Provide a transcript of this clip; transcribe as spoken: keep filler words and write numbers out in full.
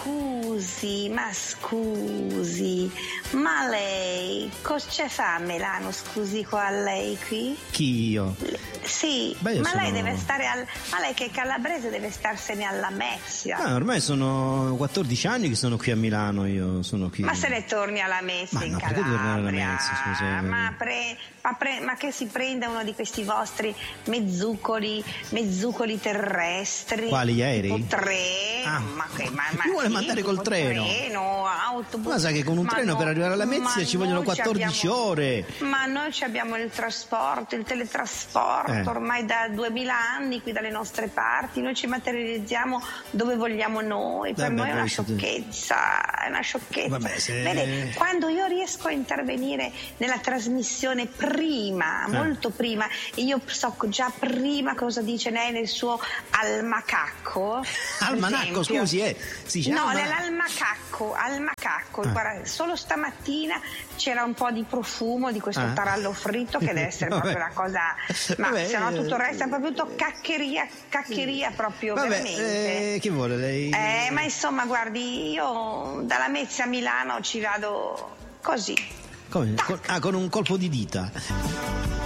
scusi, ma scusi, ma lei cosa fa a Milano, scusi, qua lei qui? Chi, io? Le, sì, Beh, ma sono... lei deve stare al, ma lei che è calabrese deve starsene alla Lamezia. Ah, ormai sono quattordici anni che sono qui a Milano, io sono qui. Ma se ne torni alla Lamezia, ma in no, perché Calabria? tornare alla Lamezia, scusa? Ma, pre, ma, pre, ma che si prenda uno di questi vostri mezzucoli, mezzucoli terrestri? Quali, gli aerei? Tipo tre, ah. ma che ma, ma mi vuole sì, mandare col treno? treno, autobus. Ma sa che con un ma treno no, per arrivare alla Lamezia ci vogliono quattordici abbiamo, ore. Ma noi ci abbiamo il trasporto, il teletrasporto, eh. ormai da duemila anni qui dalle nostre parti, noi ci materializziamo dove vogliamo noi, per Vabbè, noi è una sciocchezza, è una sciocchezza. Vabbè, se... Vede, quando io riesco a intervenire nella trasmissione prima, eh. molto prima, io so già prima cosa dice lei nel suo almacacco. Almanacco, scusi, eh. Si chiama... No, nell'almacacco, almacacco, ah. guarda, solo stamattina c'era un po' di profumo di questo ah. tarallo fritto che deve essere proprio una cosa, ma vabbè, se no tutto il resto è proprio tutto caccheria, caccheria proprio, vabbè, veramente. Eh, che vuole lei? Eh, ma insomma, guardi, io dalla Lamezia a Milano ci vado così. Come? Con, ah, con un colpo di dita.